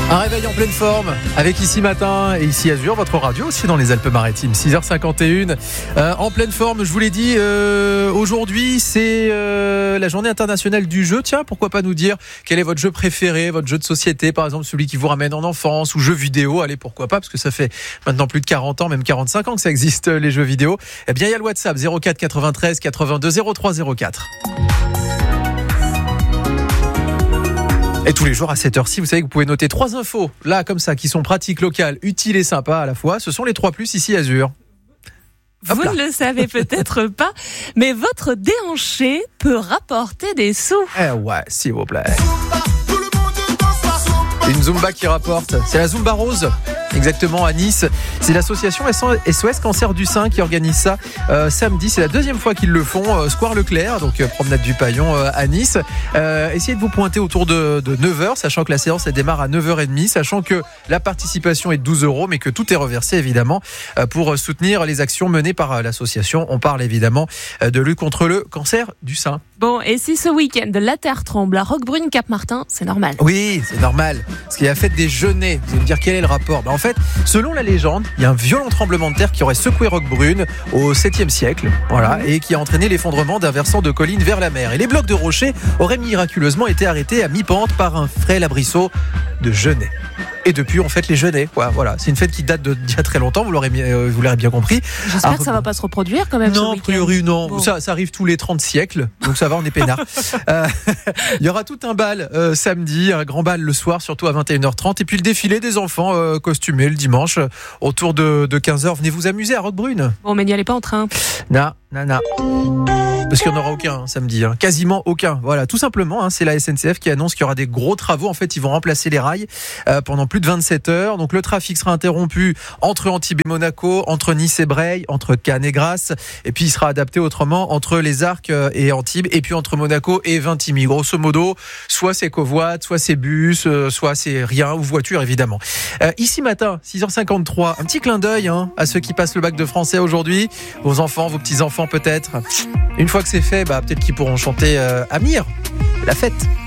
Un réveil en pleine forme avec Ici Matin et Ici Azur, votre radio aussi dans les Alpes-Maritimes. 6h51. En pleine forme, je vous l'ai dit, aujourd'hui c'est la journée internationale du jeu. Tiens, pourquoi pas nous dire quel est votre jeu préféré, votre jeu de société, par exemple celui qui vous ramène en enfance, ou jeu vidéo. Allez, pourquoi pas, parce que ça fait maintenant plus de 40 ans, même 45 ans que ça existe, les jeux vidéo. Eh bien, il y a le WhatsApp 04 93 82 03 04. Et tous les jours à cette heure-ci, vous savez que vous pouvez noter 3 infos, là comme ça, qui sont pratiques, locales, utiles et sympas à la fois. Ce sont les 3 plus ici Azur. Vous ne le savez peut-être pas, mais votre déhanché peut rapporter des sous. Eh ouais, s'il vous plaît. Une Zumba qui rapporte. C'est la Zumba Rose, exactement, à Nice. C'est l'association SOS Cancer du Sein qui organise ça samedi. C'est la 2e fois qu'ils le font. Square Leclerc, donc promenade du Paillon à Nice. Essayez de vous pointer autour de 9h, sachant que la séance elle démarre à 9h30, sachant que la participation est de 12 €, mais que tout est reversé évidemment pour soutenir les actions menées par l'association. On parle évidemment de lutte contre le cancer du sein. Bon, et si ce week-end la terre tremble à Roquebrune, Cap-Martin, c'est normal. Oui, c'est normal. Parce qu'il y a la fête des Genêts. Vous allez me dire quel est le rapport ? En fait, selon la légende, il y a un violent tremblement de terre qui aurait secoué Roquebrune au 7e siècle, voilà, et qui a entraîné l'effondrement d'un versant de colline vers la mer. Et les blocs de rochers auraient miraculeusement été arrêtés à mi-pente par un frêle arbrisseau de Genêts. Et depuis, on fête les Genêts. Voilà, c'est une fête qui date d'il y a très longtemps, vous l'aurez bien compris. J'espère que ça va pas se reproduire quand même. Non, ce week-end. a priori, non. Bon. Ça arrive tous les 30 siècles, donc ça va, on est peinard. Il y aura tout un bal samedi, un grand bal le soir, surtout à 21h30. Et puis le défilé des enfants costumés le dimanche, autour de 15h. Venez vous amuser à Roquebrune. Bon, mais n'y allez pas en train. Non. Parce qu'il n'y en aura aucun samedi, quasiment aucun. Voilà, tout simplement, c'est la SNCF qui annonce qu'il y aura des gros travaux. En fait, ils vont remplacer les rails pendant plus de 27 heures. Donc le trafic sera interrompu entre Antibes et Monaco, entre Nice et Breil, entre Cannes et Grasse. Et puis il sera adapté autrement entre les Arcs et Antibes, et puis entre Monaco et Vintimille. Grosso modo, soit c'est covoiture, soit c'est bus, soit c'est rien, ou voiture évidemment. Ici Matin, 6h53, un petit clin d'œil à ceux qui passent le bac de français aujourd'hui. Vos enfants, vos petits-enfants peut-être. Une fois que c'est fait, peut-être qu'ils pourront chanter Amir, la fête.